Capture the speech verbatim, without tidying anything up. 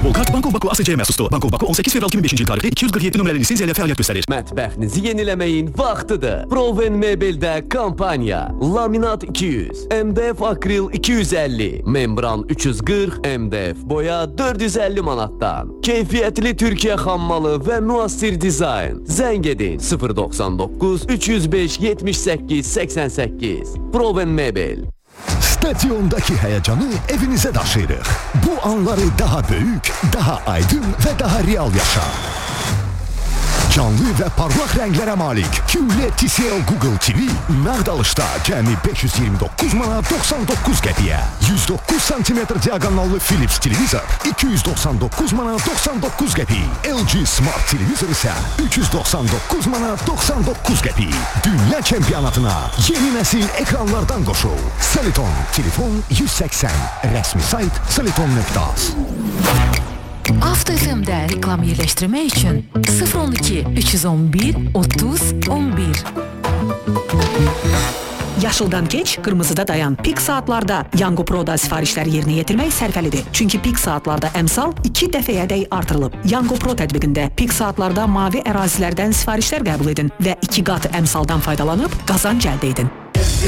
Futbol kart Banko Baku A S C məxsusdur. Banko Baku on səkkiz fevral iki min beşinci il tarixli iki yüz qırx yeddi nömrəli lisenziya ilə fəaliyyət göstərir. Mətbəxinizi yeniləməyin vaxtıdır. Proven Mebel'də kampaniya. Laminat iki yüz, M D F akril iki yüz əlli, membran üç yüz qırx, M D F boya dörd yüz əlli manatdan. Keyfiyyətli Türkiyə xammalı və müasir dizayn. Zəng edin sıfır doxsan doqquz üç yüz beş yetmiş səkkiz səksən səkkiz. Proven Mebel. Stadiondakı həyəcanı evinizə daşıyırıq. Bu anları daha böyük, daha aydın və daha real yaşa. Canlı və parlaq rənglərə malik Q L E D T C L Google T V nağd alışda cəmi beş yüz iyirmi doqquz manat doxsan doqquz qəpiyə. yüz doqquz santimetr diaqonallı Philips televizor iki yüz doxsan doqquz manat doxsan doqquz qəpi. L G Smart televizor isə üç yüz doxsan doqquz manat doxsan doqquz qəpi. Dünya çempionatına yeni nəsil ekranlardan qoşul. Soliton, telefon yüz səksən. Rəsmi sayt soliton nöqtə az. Avto F M'də reklam yerləşdirmək üçün sıfır on iki üç yüz on bir otuz on bir. Yaşıldan keç, qırmızıda dayan. Pik saatlarda Yango Pro'da sifarişləri yerinə yetirmək sərfəlidir. Çünki pik saatlarda əmsal iki dəfəyədək artırılıb. Yango Pro tətbiqində pik saatlarda mavi ərazilərdən sifarişlər qəbul edin və iki qat əmsaldan faydalanıb qazanc əldə edin.